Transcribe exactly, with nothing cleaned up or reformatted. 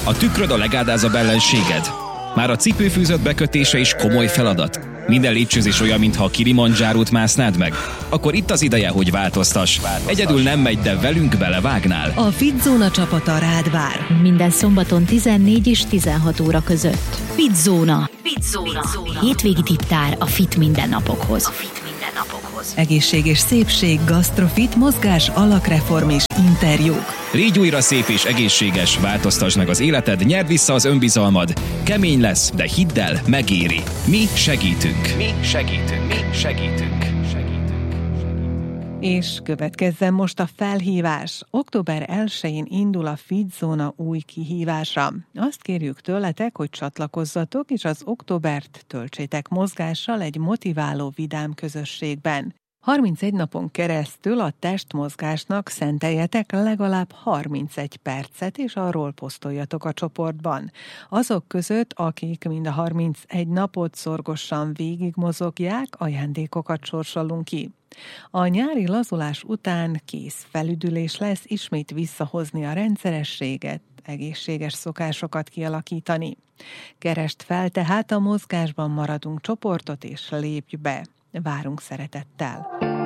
A tükröd a legádázabb ellenséged. Már a cipőfűzött bekötése is komoly feladat. Minden lépcsőzés olyan, mintha a Kilimandzsárót másznád meg. Akkor itt az ideje, hogy változtass. változtass. Egyedül nem megy, de velünk belevágnál. A Fitzóna csapata rád vár. Minden szombaton tizennégy és tizenhat óra között. Fitzóna. Fitzóna. Hétvégi tiptár a fit mindennapokhoz. A fit mindennapokhoz. Egészség és szépség, gasztrofit, mozgás, alakreform és interjúk. Légy újra szép és egészséges, változtasd meg az életed, nyerd vissza az önbizalmad. Kemény lesz, de hidd el, megéri. Mi segítünk. Mi segítünk. Mi segítünk. És következzen most a felhívás. október elsején indul a Fitzóna új kihívása. Azt kérjük tőletek, hogy csatlakozzatok, és az októbert töltsétek mozgással egy motiváló, vidám közösségben. harmincegy napon keresztül a testmozgásnak szenteljetek legalább harmincegy percet, és arról posztoljatok a csoportban. Azok között, akik mind a harmincegy napot szorgosan végigmozogják, ajándékokat sorsolunk ki. A nyári lazulás után kész felüdülés lesz ismét visszahozni a rendszerességet, egészséges szokásokat kialakítani. Keresd fel tehát a Mozgásban maradunk csoportot, és lépj be! Várunk szeretettel!